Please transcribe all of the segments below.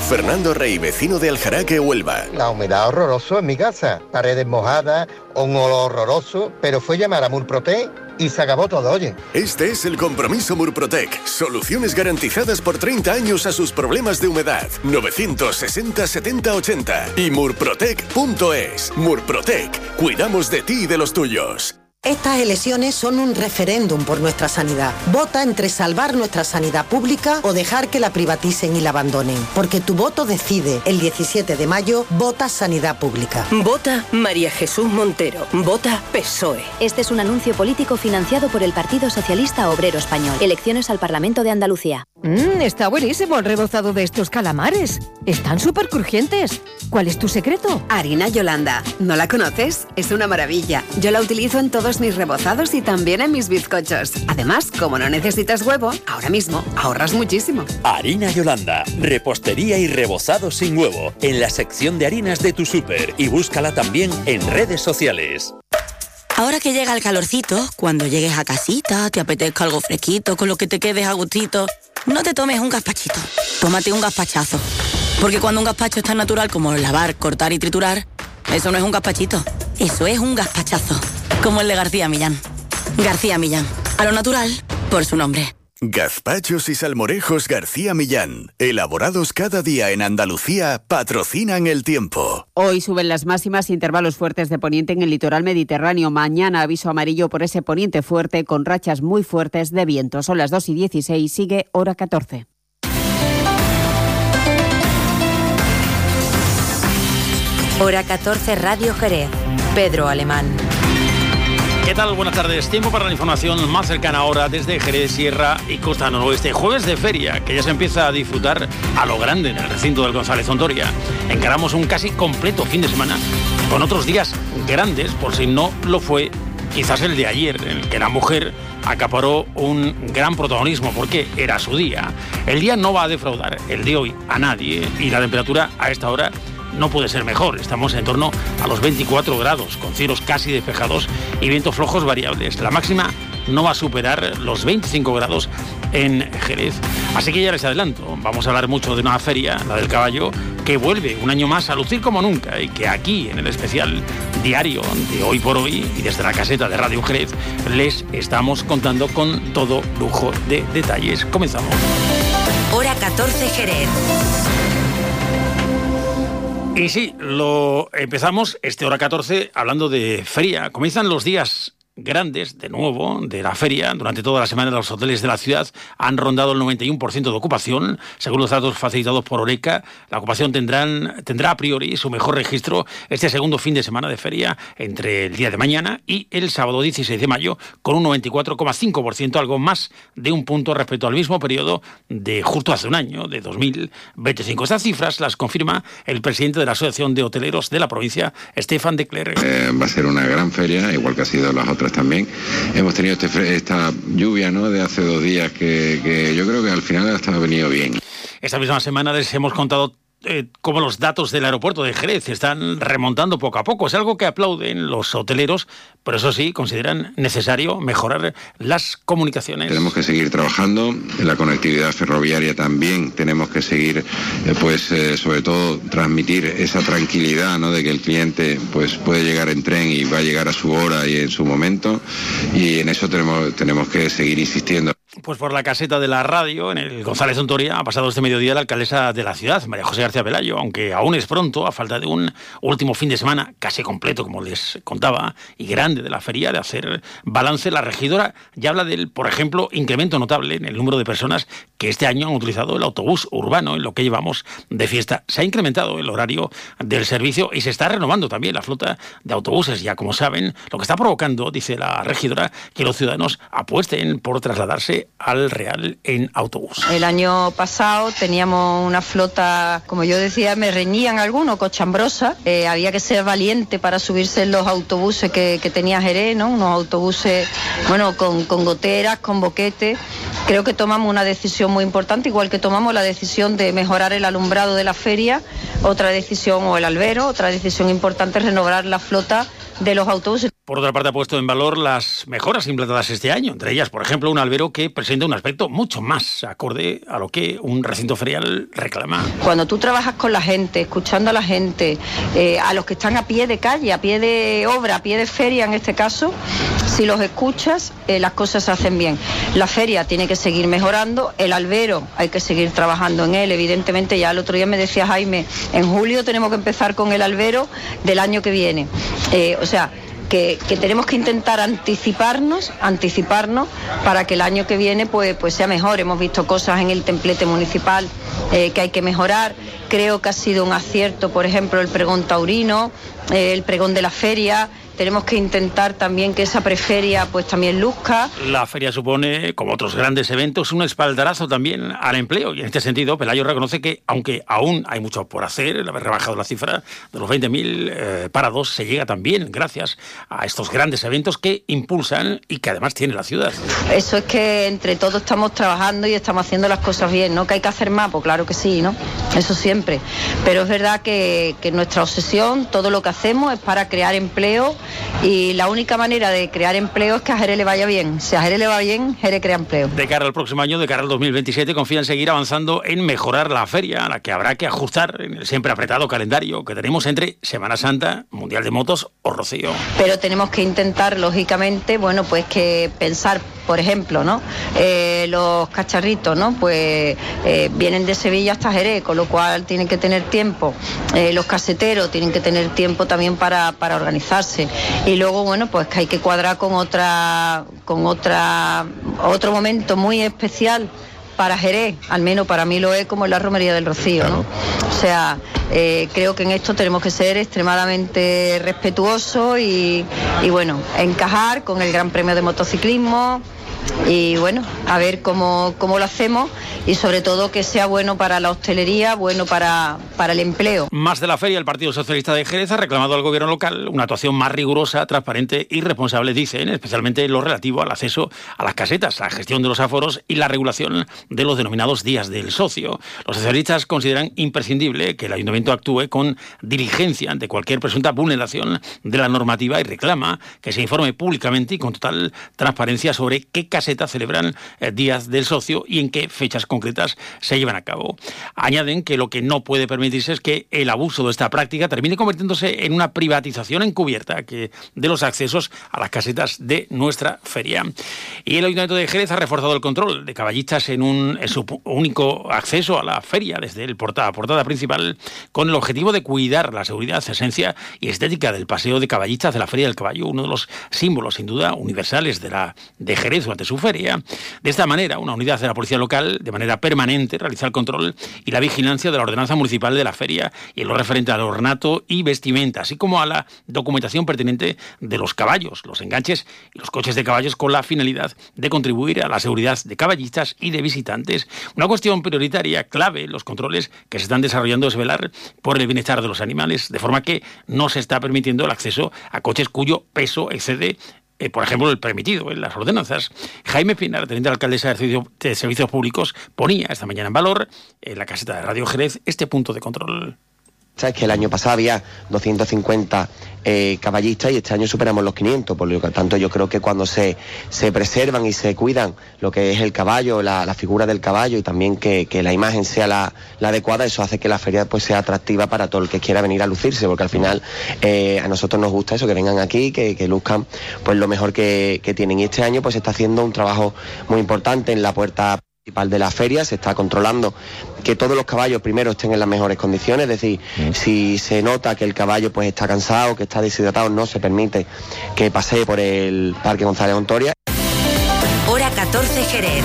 Fernando Rey, vecino de Aljaraque, Huelva. La humedad horroroso en mi casa, paredes mojadas, un olor horroroso, pero fue llamar a Murprotec y se acabó todo, oye. Este es el compromiso Murprotec. Soluciones garantizadas por 30 años a sus problemas de humedad. 960 70 80 y murprotec.es. Murprotec. Cuidamos de ti y de los tuyos. Estas elecciones son un referéndum por nuestra sanidad. Vota entre salvar nuestra sanidad pública o dejar que la privaticen y la abandonen. Porque tu voto decide. El 17 de mayo, vota Sanidad Pública. Vota María Jesús Montero. Vota PSOE. Este es un anuncio político financiado por el Partido Socialista Obrero Español. Elecciones al Parlamento de Andalucía. Está buenísimo el rebozado de estos calamares. Están súper crujientes. ¿Cuál es tu secreto? Harina Yolanda. ¿No la conoces? Es una maravilla. Yo la utilizo en todos mis rebozados y también en mis bizcochos. Además, como no necesitas huevo, ahora mismo ahorras muchísimo. Harina Yolanda. Repostería y rebozado sin huevo. En la sección de harinas de tu súper. Y búscala también en redes sociales. Ahora que llega el calorcito, cuando llegues a casita, te apetezca algo fresquito, con lo que te quedes a gustito, no te tomes un gazpachito, tómate un gazpachazo. Porque cuando un gazpacho es tan natural como lavar, cortar y triturar, eso no es un gazpachito, eso es un gazpachazo. Como el de García Millán. García Millán, a lo natural, por su nombre. Gazpachos y salmorejos García Millán, elaborados cada día en Andalucía, patrocinan el tiempo. Hoy suben las máximas, intervalos fuertes de poniente en el litoral mediterráneo. Mañana aviso amarillo por ese poniente fuerte con rachas muy fuertes de viento. Son las 2:16, sigue hora 14. Hora 14, Radio Jerez. Pedro Alemán. ¿Qué tal? Buenas tardes. Tiempo para la información más cercana ahora desde Jerez, Sierra y Costa Noroeste. Jueves de feria, que ya se empieza a disfrutar a lo grande en el recinto del González Ontoria. Encaramos un casi completo fin de semana con otros días grandes, por si no lo fue quizás el de ayer, en el que la mujer acaparó un gran protagonismo porque era su día. El día no va a defraudar, el de hoy, a nadie, y la temperatura a esta hora no puede ser mejor. Estamos en torno a los 24 grados, con cielos casi despejados y vientos flojos variables. La máxima no va a superar los 25 grados en Jerez. Así que ya les adelanto, vamos a hablar mucho de una feria, la del caballo, que vuelve un año más a lucir como nunca y que aquí, en el especial diario de Hoy por Hoy y desde la caseta de Radio Jerez, les estamos contando con todo lujo de detalles. Comenzamos. Hora 14, Jerez. Y sí, lo empezamos hora 14 hablando de feria. Comienzan los días grandes, de nuevo, de la feria. Durante toda la semana los hoteles de la ciudad han rondado el 91% de ocupación. Según los datos facilitados por Oreca, la ocupación tendrá a priori su mejor registro este segundo fin de semana de feria entre el día de mañana y el sábado 16 de mayo, con un 94,5%, algo más de un punto respecto al mismo periodo de justo hace un año, de 2025. Estas cifras las confirma el presidente de la Asociación de Hoteleros de la provincia, Stefan de Clerc. Va a ser una gran feria, igual que ha sido las otras también. Hemos tenido esta lluvia, ¿no?, de hace 2 días que yo creo que al final hasta ha venido bien. Esta misma semana les hemos contado cómo los datos del aeropuerto de Jerez se están remontando poco a poco. Es algo que aplauden los hoteleros, pero eso sí, consideran necesario mejorar las comunicaciones. Tenemos que seguir trabajando en la conectividad ferroviaria también. Tenemos que seguir, sobre todo, transmitir esa tranquilidad, ¿no?, de que el cliente pues puede llegar en tren y va a llegar a su hora y en su momento. Y en eso tenemos que seguir insistiendo. Pues por la caseta de la radio, en el González Ontoria, ha pasado este mediodía la alcaldesa de la ciudad, María José García Pelayo, aunque aún es pronto, a falta de un último fin de semana casi completo, como les contaba, y grande de la feria, de hacer balance. La regidora ya habla del, por ejemplo, incremento notable en el número de personas que este año han utilizado el autobús urbano en lo que llevamos de fiesta. Se ha incrementado el horario del servicio y se está renovando también la flota de autobuses, ya como saben, lo que está provocando, dice la regidora, que los ciudadanos apuesten por trasladarse al Real en autobús. El año pasado teníamos una flota, como yo decía, me reñían algunos, cochambrosa. Había que ser valiente para subirse en los autobuses que tenía Jerez, ¿no? Unos autobuses, con goteras, con boquetes. Creo que tomamos una decisión muy importante, igual que tomamos la decisión de mejorar el alumbrado de la feria, otra decisión, o el albero, otra decisión importante es renovar la flota de los autobuses. Por otra parte, ha puesto en valor las mejoras implantadas este año, entre ellas, por ejemplo, un albero que presenta un aspecto mucho más acorde a lo que un recinto ferial reclama. Cuando tú trabajas con la gente, escuchando a la gente, a los que están a pie de calle, a pie de obra, a pie de feria en este caso, si los escuchas, las cosas se hacen bien. La feria tiene que seguir mejorando, el albero hay que seguir trabajando en él, evidentemente. Ya el otro día me decía Jaime, en julio tenemos que empezar con el albero del año que viene. Que tenemos que intentar anticiparnos para que el año que viene pues sea mejor. Hemos visto cosas en el templete municipal que hay que mejorar. Creo que ha sido un acierto, por ejemplo, el pregón taurino, el pregón de la feria. Tenemos que intentar también que esa preferia pues también luzca. La feria supone, como otros grandes eventos, un espaldarazo también al empleo. Y en este sentido, Pelayo reconoce que, aunque aún hay mucho por hacer, el haber rebajado la cifra de los 20.000 parados se llega también gracias a estos grandes eventos que impulsan y que además tiene la ciudad. Eso es que entre todos estamos trabajando y estamos haciendo las cosas bien, ¿no? ¿Que hay que hacer más? Pues claro que sí, ¿no? Eso siempre. Pero es verdad que nuestra obsesión, todo lo que hacemos es para crear empleo. Y la única manera de crear empleo es que a Jerez le vaya bien. Si a Jerez le va bien, Jerez crea empleo. De cara al próximo año, de cara al 2027, confía en seguir avanzando en mejorar la feria, a la que habrá que ajustar en el siempre apretado calendario que tenemos entre Semana Santa, Mundial de Motos o Rocío. Pero tenemos que intentar, lógicamente, pues que pensar, por ejemplo, ¿no? Los cacharritos, ¿no? Pues vienen de Sevilla hasta Jerez, con lo cual tienen que tener tiempo. Los caseteros tienen que tener tiempo también para organizarse. Y luego, pues que hay que cuadrar con otro momento muy especial para Jerez, al menos para mí lo es, como en la Romería del Rocío, ¿no? O sea, creo que en esto tenemos que ser extremadamente respetuosos y encajar con el Gran Premio de Motociclismo. Y a ver cómo lo hacemos y sobre todo que sea bueno para la hostelería, bueno para el empleo. Más de la feria, el Partido Socialista de Jerez ha reclamado al gobierno local una actuación más rigurosa, transparente y responsable, dicen, especialmente en lo relativo al acceso a las casetas, la gestión de los aforos y la regulación de los denominados días del socio. Los socialistas consideran imprescindible que el ayuntamiento actúe con diligencia ante cualquier presunta vulneración de la normativa y reclama que se informe públicamente y con total transparencia sobre qué casetas celebran días del socio y en qué fechas concretas se llevan a cabo. Añaden que lo que no puede permitirse es que el abuso de esta práctica termine convirtiéndose en una privatización encubierta de los accesos a las casetas de nuestra feria. Y el Ayuntamiento de Jerez ha reforzado el control de caballistas en su único acceso a la feria desde el portada principal, con el objetivo de cuidar la seguridad, esencia y estética del paseo de caballistas de la Feria del Caballo, uno de los símbolos sin duda universales de Jerez durante su feria. De esta manera, una unidad de la policía local, de manera permanente, realiza el control y la vigilancia de la ordenanza municipal de la feria y en lo referente al ornato y vestimenta, así como a la documentación pertinente de los caballos, los enganches y los coches de caballos, con la finalidad de contribuir a la seguridad de caballistas y de visitantes. Una cuestión prioritaria, clave en los controles que se están desarrollando, es velar por el bienestar de los animales, de forma que no se está permitiendo el acceso a coches cuyo peso excede por ejemplo, el permitido en las ordenanzas. Jaime Pinar, teniente alcaldesa de Servicios Públicos, ponía esta mañana en valor en la caseta de Radio Jerez este punto de control. Sabes que el año pasado había 250 caballistas y este año superamos los 500, por lo tanto yo creo que cuando se preservan y se cuidan lo que es el caballo, la figura del caballo y también que la imagen sea la adecuada, eso hace que la feria pues sea atractiva para todo el que quiera venir a lucirse, porque al final a nosotros nos gusta eso, que vengan aquí, que luzcan pues lo mejor que tienen. Y este año pues se está haciendo un trabajo muy importante en la puerta principal de la feria, se está controlando que todos los caballos primero estén en las mejores condiciones, es decir, si se nota que el caballo pues está cansado, que está deshidratado, no se permite que pasee por el Parque González Ontoria. Hora 14 Jerez.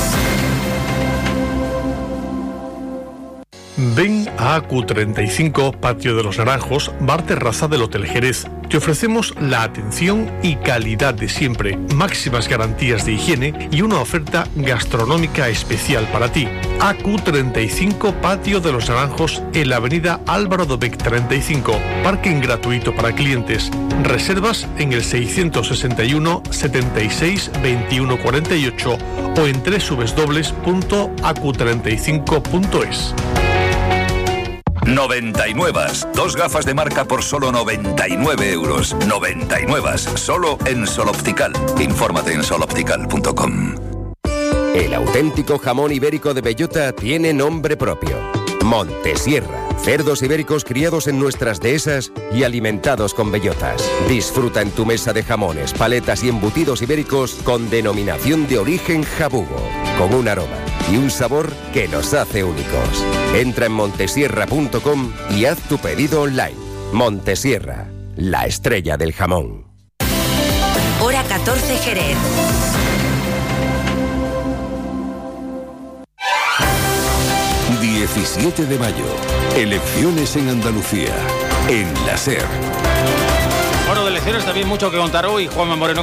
Ven a AQ35, Patio de los Naranjos, bar terraza del Hotel Jerez. Te ofrecemos la atención y calidad de siempre, máximas garantías de higiene y una oferta gastronómica especial para ti. AQ35, Patio de los Naranjos, en la avenida Álvaro Dobech 35. Parking gratuito para clientes. Reservas en el 661 76 21 48 o en www.acu35.es. 99. 2 gafas de marca por solo 99 euros. 99. Solo en Sol Optical. Infórmate en soloptical.com. El auténtico jamón ibérico de bellota tiene nombre propio. Montesierra. Cerdos ibéricos criados en nuestras dehesas y alimentados con bellotas. Disfruta en tu mesa de jamones, paletas y embutidos ibéricos con denominación de origen jabugo, con un aroma y un sabor que nos hace únicos. Entra en montesierra.com y haz tu pedido online. Montesierra, la estrella del jamón. Hora 14 Jerez. El 17 de mayo, elecciones en Andalucía, en la SER. Bueno, de elecciones también mucho que contar hoy. Juanma Moreno.